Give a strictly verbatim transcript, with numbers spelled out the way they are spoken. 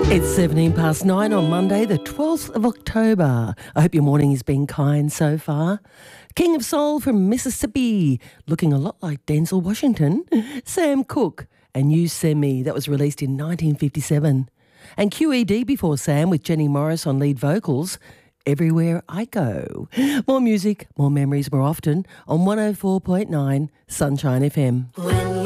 It's seventeen past nine on Monday, the twelfth of October. I hope your morning has been kind so far. King of Soul from Mississippi, looking a lot like Denzel Washington, Sam Cooke, and You Send Me, that was released in nineteen fifty-seven. And Q E D before Sam with Jenny Morris on lead vocals, Everywhere I Go. More music, more memories, more often on one oh four point nine Sunshine F M. When